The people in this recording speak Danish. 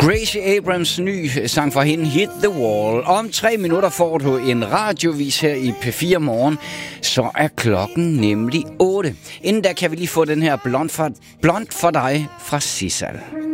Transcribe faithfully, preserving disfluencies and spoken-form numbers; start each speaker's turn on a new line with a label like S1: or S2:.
S1: Gracie Abrams ny sang fra hende, Hit the Wall. Om tre minutter får du en radiovis her i P fire Morgen. Så er klokken nemlig otte. Inden da kan vi lige få den her blond for, blond for dig fra Sissal.